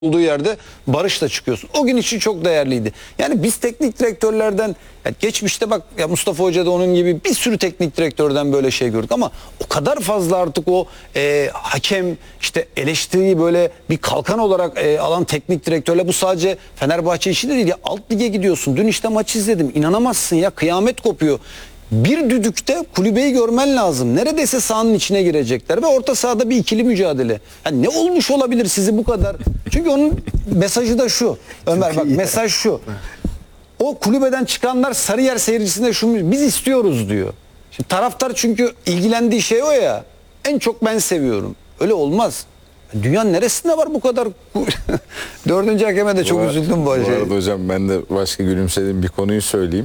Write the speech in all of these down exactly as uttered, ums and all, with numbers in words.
olduğu yerde barışla çıkıyorsun. O gün için çok değerliydi. Yani biz teknik direktörlerden ya geçmişte bak ya Mustafa Hoca da onun gibi bir sürü teknik direktörden böyle şey gördük ama o kadar fazla artık o e, hakem işte eleştiriyi böyle bir kalkan olarak e, alan teknik direktörle bu sadece Fenerbahçe işi de değil ya, alt lige gidiyorsun. Dün işte maç izledim. İnanamazsın ya, kıyamet kopuyor. Bir düdükte kulübeyi görmen lazım. Neredeyse sahanın içine girecekler ve orta sahada bir ikili mücadele. Yani ne olmuş olabilir sizi bu kadar? Çünkü onun mesajı da şu. Ömer bak, mesaj şu. O kulübeden çıkanlar Sarıyer seyircisinde şu, biz istiyoruz diyor. Şimdi taraftar çünkü ilgilendiği şey o ya. En çok ben seviyorum. Öyle olmaz. Dünyanın neresinde var bu kadar? Dördüncü hakeme de çok bu üzüldüm bu, bu şey. arada hocam ben de başka gülümsediğim bir konuyu söyleyeyim.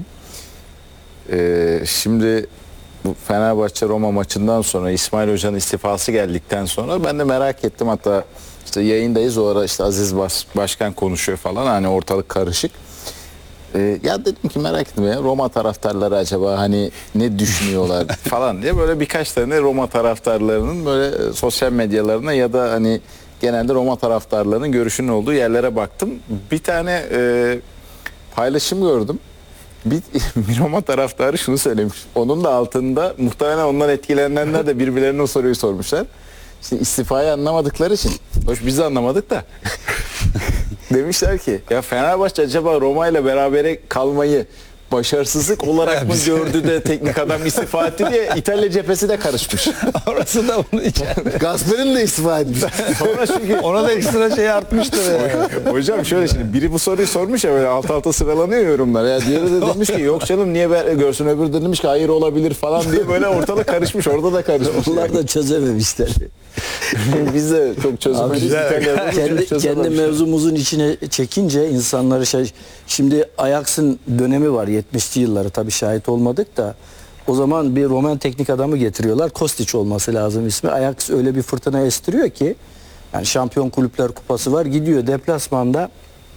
Ee, şimdi bu Fenerbahçe Roma maçından sonra İsmail Hoca'nın istifası geldikten sonra ben de merak ettim, hatta işte yayındayız, o ara işte Aziz Bas, Başkan konuşuyor falan, hani ortalık karışık. Ee, ya dedim ki merak ettim ya, Roma taraftarları acaba hani ne düşünüyorlar falan diye böyle birkaç tane Roma taraftarlarının böyle sosyal medyalarına ya da hani genelde Roma taraftarlarının görüşünün olduğu yerlere baktım. Bir tane e, paylaşım gördüm. Bir, bir Roma taraftarı şunu söylemiş. Onun da altında muhtemelen ondan etkilenenler de birbirlerine o soruyu sormuşlar. İşte istifayı anlamadıkları için. Hoş biz de anlamadık da. Demişler ki ya Fenerbahçe acaba Roma ile berabere kalmayı başarısızlık olarak mı gördü de teknik adam istifa etti diye İtalya cephesi de karışmış. Orası da bunu içeride. Gasper'in de istifa etmiş. Sonra çünkü Ona da ekstra şey artmıştır yani. hocam şöyle, şimdi biri bu soruyu sormuş ya, böyle alt alta sıralanıyor yorumlar. Ya diğeri de demiş ki yok canım niye be- görsün, öbürü de demiş ki hayır olabilir falan diye, böyle ortalık karışmış, orada da karışmış. Onlar da çözememişler. Biz de çok çözemedik. İtalya'da kendi, çok kendi çözememişler. mevzumuzun içine çekince insanları şey... Şimdi Ajax'ın dönemi var, yetmişli yılları, tabii şahit olmadık da. O zaman bir Roman teknik adamı getiriyorlar. Kostić olması lazım ismi. Ajax öyle bir fırtına estiriyor ki, yani Şampiyon Kulüpler Kupası var, gidiyor deplasmanda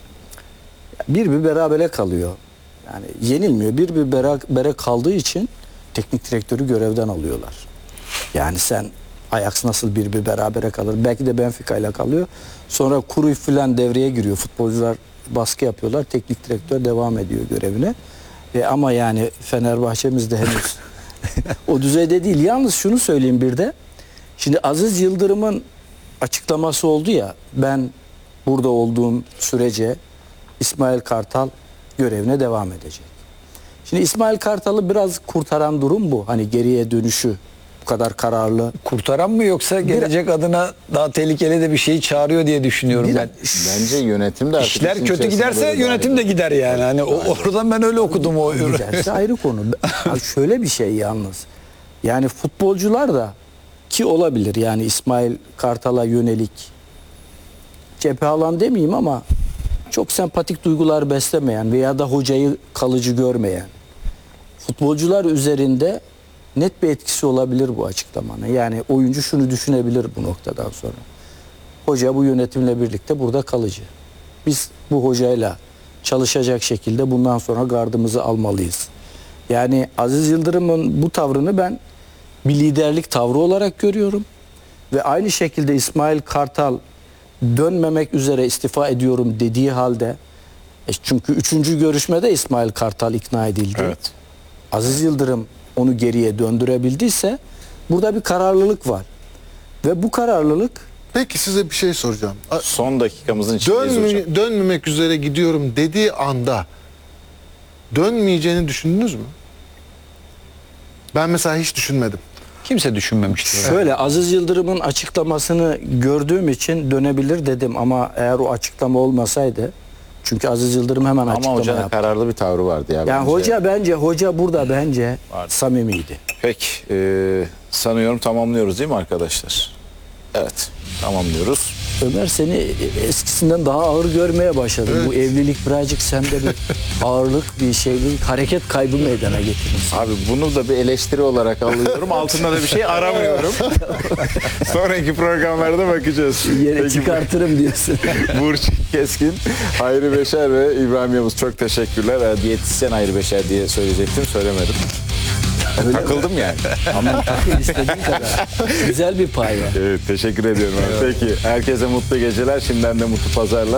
bir bir berabere kalıyor. Yani yenilmiyor. Bir bir berabere kaldığı için teknik direktörü görevden alıyorlar. Yani sen Ajax nasıl bir bir berabere kalır? Belki de Benfica ile kalıyor. Sonra Cruyff falan devreye giriyor. Futbolcular baskı yapıyorlar. Teknik direktör devam ediyor görevine. E ama yani Fenerbahçe'miz de henüz o düzeyde değil. Yalnız şunu söyleyeyim bir de. Şimdi Aziz Yıldırım'ın açıklaması oldu ya, ben burada olduğum sürece İsmail Kartal görevine devam edecek. Şimdi İsmail Kartal'ı biraz kurtaran durum bu. Hani geriye dönüşü bu kadar kararlı. Kurtaran mı yoksa gelecek adına daha tehlikeli de bir şeyi çağırıyor diye düşünüyorum Bir- ben. Bence yönetim de artık İşler işin kötü içerisinde giderse böyle yönetim de dahil. gider yani. Hani o, oradan ben öyle okudum o. Giderse ayrı konu. Ha, şöyle bir şey yalnız. Yani futbolcular da ki olabilir, yani İsmail Kartal'a yönelik cephe alan demeyeyim ama çok sempatik duygular beslemeyen veya da hocayı kalıcı görmeyen futbolcular üzerinde net bir etkisi olabilir bu açıklamanın. Yani oyuncu şunu düşünebilir bu noktadan sonra. Hoca bu yönetimle birlikte burada kalıcı. Biz bu hocayla çalışacak şekilde bundan sonra gardımızı almalıyız. Yani Aziz Yıldırım'ın bu tavrını ben bir liderlik tavrı olarak görüyorum. Ve aynı şekilde İsmail Kartal dönmemek üzere istifa ediyorum dediği halde, e çünkü üçüncü görüşmede İsmail Kartal ikna edildi. Evet. Aziz Yıldırım onu geriye döndürebildiyse burada bir kararlılık var. Ve bu kararlılık Peki size bir şey soracağım. A- Son dakikamızın içindeyiz hocam. Dönme, dönmemek üzere gidiyorum dediği anda dönmeyeceğini düşündünüz mü? Ben mesela hiç düşünmedim. Kimse düşünmemiştir. şöyle, Aziz Yıldırım'ın açıklamasını gördüğüm için dönebilir dedim ama eğer o açıklama olmasaydı, çünkü Aziz Yıldırım hemen Ama açıklama hocanın yaptı. kararlı bir tavrı vardı ya. Yani bence. hoca bence hoca burada bence Vardı. samimiydi. Peki, e, sanıyorum tamamlıyoruz değil mi arkadaşlar? Evet, tamamlıyoruz. Ömer, seni eskisinden daha ağır görmeye başladım. Evet. Bu evlilik birazcık sende bir ağırlık, bir şeylik, hareket kaybı meydana getirmiş. Abi bunu da bir eleştiri olarak alıyorum. Altında da bir şey aramıyorum. Sonraki programlarda bakacağız. Yere Peki, çıkartırım diyorsun. Burç Keskin, Hayri Beşer ve İbrahim Yavuz, çok teşekkürler. Diyetisyen Hayri Beşer diye söyleyecektim, söylemedim. Takıldım yani. Ama takıl istediğin kadar. Güzel bir pay var. Evet, teşekkür ediyorum. abi. Peki herkese mutlu geceler. Şimdiden de mutlu pazarlar.